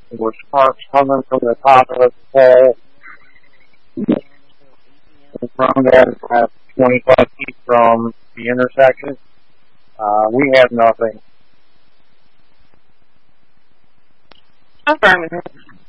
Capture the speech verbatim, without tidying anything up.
There were sparks coming from the top of the pole. From there, about twenty-five feet from the intersection. Uh, we have nothing. Affirmative.